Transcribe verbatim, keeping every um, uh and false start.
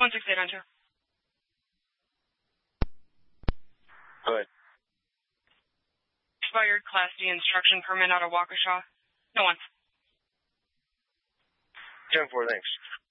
one six eight nine two. Go ahead. Expired Class D instruction permit out of Waukesha. No one. ten four, thanks.